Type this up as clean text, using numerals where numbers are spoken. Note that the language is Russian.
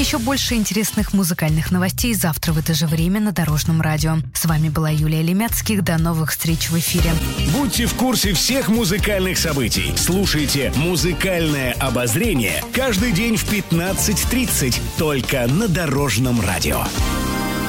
Еще больше интересных музыкальных новостей завтра в это же время на Дорожном радио. С вами была Юлия Лемяцких. До новых встреч в эфире. Будьте в курсе всех музыкальных событий. Слушайте «Музыкальное обозрение» каждый день в 15:30 только на Дорожном радио.